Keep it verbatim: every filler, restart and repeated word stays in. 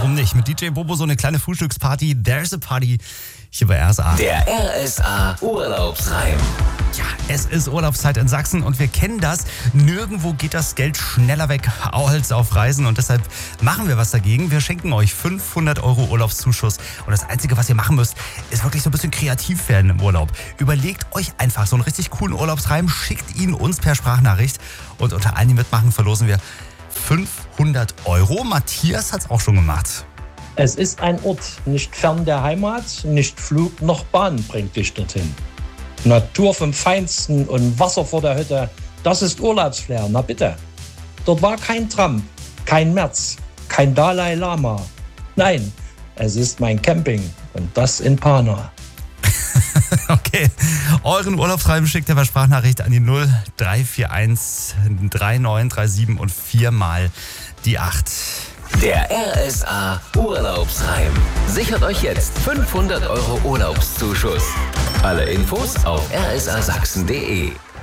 warum nicht? Mit D J Bobo so eine kleine Frühstücksparty. There's a Party hier bei R S A. Der R S A Urlaubsreim. Ja, es ist Urlaubszeit in Sachsen und wir kennen das. Nirgendwo geht das Geld schneller weg als auf Reisen und deshalb machen wir was dagegen. Wir schenken euch fünfhundert Euro Urlaubszuschuss und das Einzige, was ihr machen müsst, ist wirklich so ein bisschen kreativ werden im Urlaub. Überlegt euch einfach so einen richtig coolen Urlaubsreim, schickt ihn uns per Sprachnachricht und unter allen, die mitmachen, verlosen wir fünfhundert Euro. Matthias hat's auch schon gemacht. Es ist ein Ort, nicht fern der Heimat, nicht Flug noch Bahn bringt dich dorthin. Natur vom Feinsten und Wasser vor der Hütte, das ist Urlaubsflair, na bitte. Dort war kein Trump, kein Merz, kein Dalai Lama. Nein, es ist mein Camping und das in Pana. Okay, euren Urlaubsreim schickt ihr per Sprachnachricht an die null drei vier eins drei neun drei sieben und viermal die acht. Der R S A Urlaubsreim. Sichert euch jetzt fünfhundert Euro Urlaubszuschuss. Alle Infos auf r s a sachsen punkt d e.